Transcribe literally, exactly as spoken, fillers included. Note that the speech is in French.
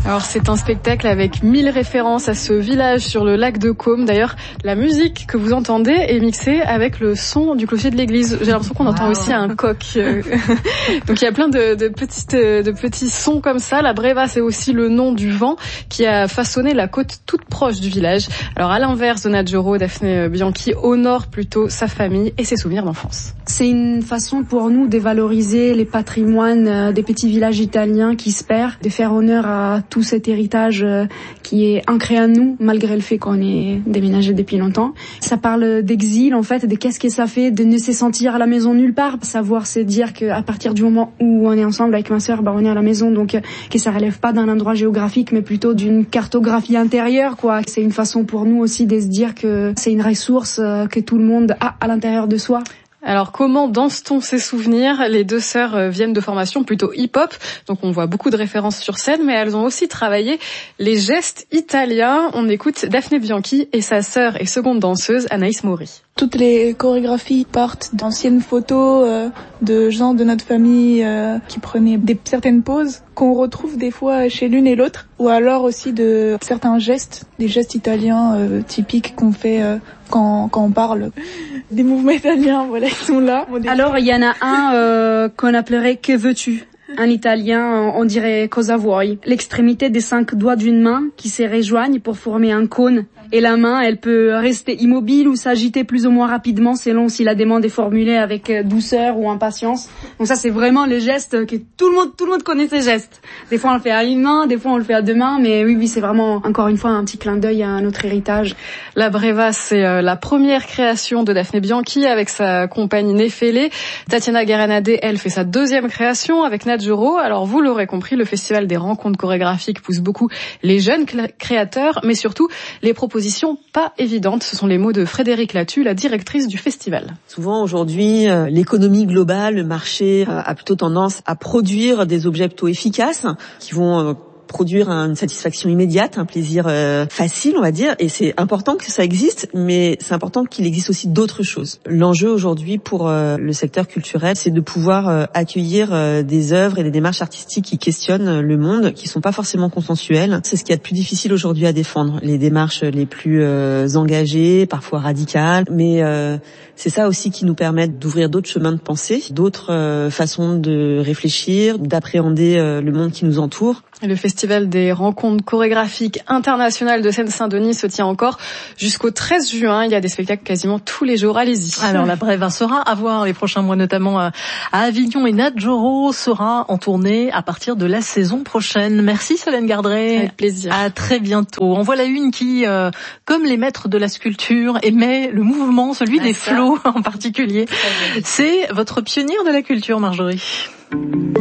Alors c'est un spectacle avec mille références à ce village sur le lac de Caume. D'ailleurs, la musique que vous entendez est mixée avec le son du clocher de l'église. J'ai l'impression qu'on wow. entend aussi un coq. Donc il y a plein de, de, petites, de petits sons comme ça. La Breva, c'est aussi le nom du vent qui a façonné la côte toute proche du village. Alors à l'inverse de Nadjoro, Daphné Bianchi honore plutôt sa famille et ses souvenirs d'enfance. C'est une façon pour nous de valoriser les patrimoines des petits villages italiens qui se perdent, de faire honneur à tout cet héritage qui est ancré à nous, malgré le fait qu'on est déménagé depuis longtemps. Ça parle d'exil, en fait, de qu'est-ce que ça fait de ne se sentir à la maison nulle part. Savoir se dire qu'à partir du moment où on est ensemble avec ma sœur, bah, on est à la maison, donc que ça relève pas d'un endroit géographique, mais plutôt d'une cartographie intérieure, quoi. C'est une façon pour nous aussi de se dire que c'est une ressource que tout le monde a à l'intérieur de soi. Alors comment danse-t-on ces souvenirs ? Les deux sœurs viennent de formation plutôt hip-hop, donc on voit beaucoup de références sur scène, mais elles ont aussi travaillé les gestes italiens. On écoute Daphné Bianchi et sa sœur et seconde danseuse Anaïs Maury. Toutes les chorégraphies partent d'anciennes photos euh, de gens de notre famille euh, qui prenaient des, certaines poses qu'on retrouve des fois chez l'une et l'autre, ou alors aussi de certains gestes, des gestes italiens euh, typiques qu'on fait euh, quand, quand on parle. Des mouvements italiens, voilà, ils sont là. Alors il y en a un euh, qu'on appellerait « Que veux-tu » ? En italien, on dirait « Cosa vuoi ». L'extrémité des cinq doigts d'une main qui se rejoignent pour former un cône. Et la main, elle peut rester immobile ou s'agiter plus ou moins rapidement selon si la demande est formulée avec douceur ou impatience. Donc ça, c'est vraiment les gestes que tout le monde, tout le monde connaît ces gestes. Des fois, on le fait à une main, des fois, on le fait à deux mains. Mais oui, oui, c'est vraiment, encore une fois, un petit clin d'œil à notre héritage. La Breva, c'est la première création de Daphné Bianchi avec sa compagne Nefele. Tatiana Garanade, elle, fait sa deuxième création avec Nadjoro. Alors, vous l'aurez compris, le Festival des rencontres chorégraphiques pousse beaucoup les jeunes créateurs, mais surtout les propositions pas évidentes. Ce sont les mots de Frédéric Latu, la directrice du festival. Souvent aujourd'hui, euh, l'économie globale, le marché euh, a plutôt tendance à produire des objets plutôt efficaces qui vont euh, produire une satisfaction immédiate, un plaisir euh, facile, on va dire, et c'est important que ça existe, mais c'est important qu'il existe aussi d'autres choses. L'enjeu aujourd'hui pour euh, le secteur culturel, c'est de pouvoir euh, accueillir euh, des œuvres et des démarches artistiques qui questionnent le monde, qui sont pas forcément consensuelles. C'est ce qu'il y a de plus difficile aujourd'hui à défendre, les démarches les plus euh, engagées, parfois radicales, mais euh, c'est ça aussi qui nous permet d'ouvrir d'autres chemins de pensée, d'autres euh, façons de réfléchir, d'appréhender euh, le monde qui nous entoure. Le Festival des rencontres chorégraphiques internationales de Seine-Saint-Denis se tient encore jusqu'au treize juin. Il y a des spectacles quasiment tous les jours. Allez-y. Alors la Breva sera à voir les prochains mois, notamment à Avignon, et Nadjoro sera en tournée à partir de la saison prochaine. Merci Solène Gardret. Avec plaisir. À très bientôt. On voit la une qui, euh, comme les maîtres de la sculpture, émet le mouvement, celui ah, des ça. flots en particulier. C'est votre pionnière de la culture, Marjorie.